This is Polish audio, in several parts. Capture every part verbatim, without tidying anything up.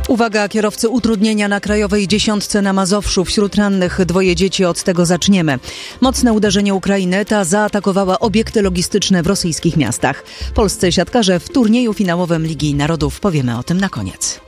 Uwaga, kierowcy utrudnienia na Krajowej Dziesiątce na Mazowszu. Wśród rannych dwoje dzieci, od tego zaczniemy. Mocne uderzenie Ukrainy, ta zaatakowała obiekty logistyczne w rosyjskich miastach. Polscy siatkarze w turnieju finałowym Ligi Narodów. Powiemy o tym na koniec.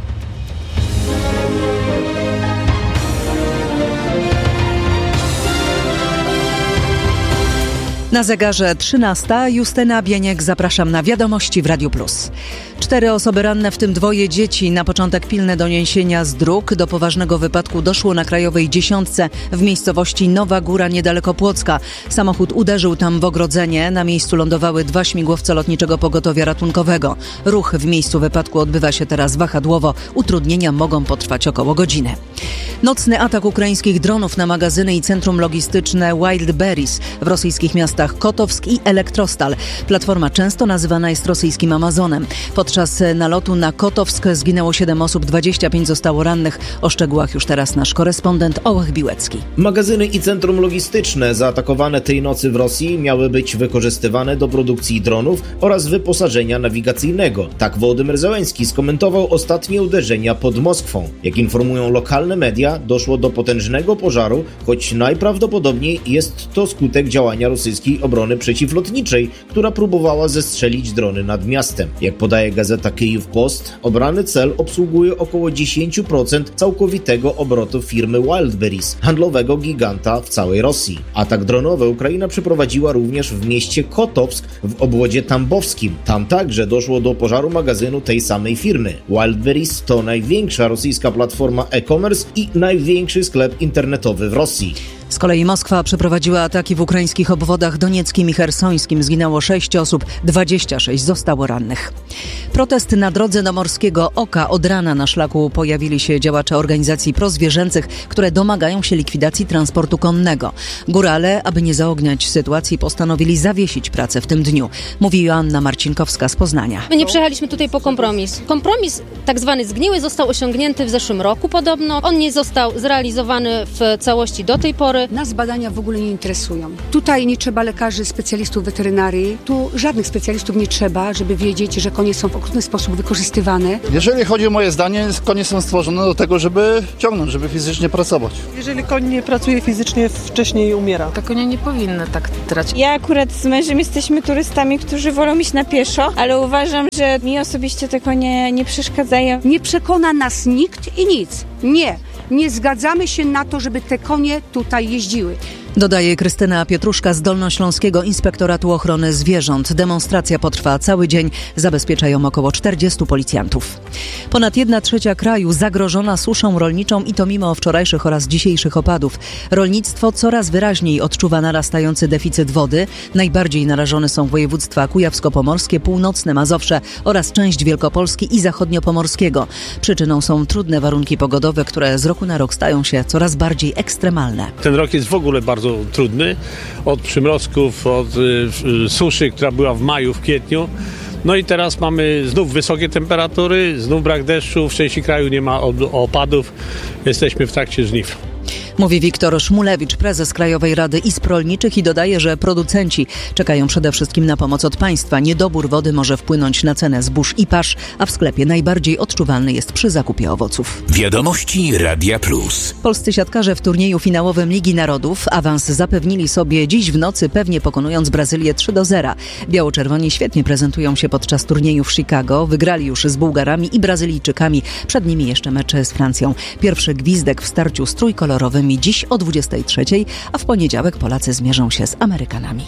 Na zegarze trzynasta. Justyna Bieniek, zapraszam na wiadomości w Radiu Plus. Cztery osoby ranne, w tym dwoje dzieci. Na początek pilne doniesienia z dróg. Do poważnego wypadku doszło na Krajowej Dziesiątce w miejscowości Nowa Góra niedaleko Płocka. Samochód uderzył tam w ogrodzenie. Na miejscu lądowały dwa śmigłowce Lotniczego Pogotowia Ratunkowego. Ruch w miejscu wypadku odbywa się teraz wahadłowo. Utrudnienia mogą potrwać około godziny. Nocny atak ukraińskich dronów na magazyny i centrum logistyczne Wildberries w rosyjskich miastach Kotowsk i Elektrostal. Platforma często nazywana jest rosyjskim Amazonem. Podczas nalotu na Kotowsk zginęło siedem osób, dwadzieścia pięć zostało rannych. O szczegółach już teraz nasz korespondent Ołech Biłecki. Magazyny i centrum logistyczne zaatakowane tej nocy w Rosji miały być wykorzystywane do produkcji dronów oraz wyposażenia nawigacyjnego. Tak Wołodymyr Zełenski skomentował ostatnie uderzenia pod Moskwą. Jak informują lokalne media, doszło do potężnego pożaru, choć najprawdopodobniej jest to skutek działania rosyjskiej obrony przeciwlotniczej, która próbowała zestrzelić drony nad miastem. Jak podaje gazeta Kyjów Post, obrany cel obsługuje około dziesięć procent całkowitego obrotu firmy Wildberries, handlowego giganta w całej Rosji. Atak dronowy Ukraina przeprowadziła również w mieście Kotowsk w obwodzie tambowskim. Tam także doszło do pożaru magazynu tej samej firmy. Wildberries to największa rosyjska platforma e-commerce i największy sklep internetowy w Rosji. Z kolei Moskwa przeprowadziła ataki w ukraińskich obwodach donieckim i chersońskim. Zginęło sześć osób, dwadzieścia sześć zostało rannych. Protest na drodze do Morskiego Oka. Od rana na szlaku pojawili się działacze organizacji prozwierzęcych, które domagają się likwidacji transportu konnego. Górale, aby nie zaogniać sytuacji, postanowili zawiesić pracę w tym dniu, mówi Joanna Marcinkowska z Poznania. My nie przyjechaliśmy tutaj po kompromis. Kompromis tak zwany zgniły został osiągnięty w zeszłym roku podobno. On nie został zrealizowany w całości do tej pory. Nas badania w ogóle nie interesują. Tutaj nie trzeba lekarzy, specjalistów weterynarii. Tu żadnych specjalistów nie trzeba, żeby wiedzieć, że konie są w okrutny sposób wykorzystywane. Jeżeli chodzi o moje zdanie, konie są stworzone do tego, żeby ciągnąć, żeby fizycznie pracować. Jeżeli koń nie pracuje fizycznie, wcześniej umiera. Te konie nie powinny tak tracić. Ja akurat z mężem jesteśmy turystami, którzy wolą iść na pieszo, ale uważam, że mi osobiście te konie nie przeszkadzają. Nie przekona nas nikt i nic. Nie. Nie zgadzamy się na to, żeby te konie tutaj jeździły. Dodaje Krystyna Pietruszka z Dolnośląskiego Inspektoratu Ochrony Zwierząt. Demonstracja potrwa cały dzień. Zabezpieczają około czterdziestu policjantów. Ponad jedna trzecia kraju zagrożona suszą rolniczą i to mimo wczorajszych oraz dzisiejszych opadów. Rolnictwo coraz wyraźniej odczuwa narastający deficyt wody. Najbardziej narażone są województwa kujawsko-pomorskie, północne Mazowsze oraz część Wielkopolski i zachodniopomorskiego. Przyczyną są trudne warunki pogodowe, które z roku na rok stają się coraz bardziej ekstremalne. Ten rok jest w ogóle bardzo trudny, od przymrozków, od y, suszy, która była w maju, w kwietniu. No i teraz mamy znów wysokie temperatury, znów brak deszczu, w części kraju nie ma opadów, jesteśmy w trakcie żniw. Mówi Wiktor Szmulewicz, prezes Krajowej Rady Izb Rolniczych, i dodaje, że producenci czekają przede wszystkim na pomoc od państwa. Niedobór wody może wpłynąć na cenę zbóż i pasz, a w sklepie najbardziej odczuwalny jest przy zakupie owoców. Wiadomości Radia Plus. Polscy siatkarze w turnieju finałowym Ligi Narodów awans zapewnili sobie dziś w nocy, pewnie pokonując Brazylię trzy do zera. Biało-czerwoni świetnie prezentują się podczas turnieju w Chicago. Wygrali już z Bułgarami i Brazylijczykami. Przed nimi jeszcze mecze z Francją. Pierwszy gwizdek w starciu z trójkolorowymi dziś o dwudziestej trzeciej, a w poniedziałek Polacy zmierzą się z Amerykanami.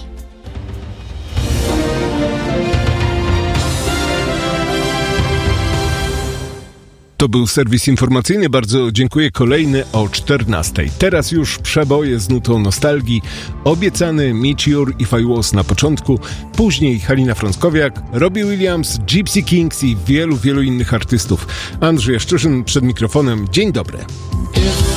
To był serwis informacyjny. Bardzo dziękuję. Kolejny o czternastej. Teraz już przeboje z nutą nostalgii. Obiecany Meteor If I Was na początku. Później Halina Frąckowiak, Robbie Williams, Gypsy Kings i wielu, wielu innych artystów. Andrzej Jaszczyszyn przed mikrofonem. Dzień dobry.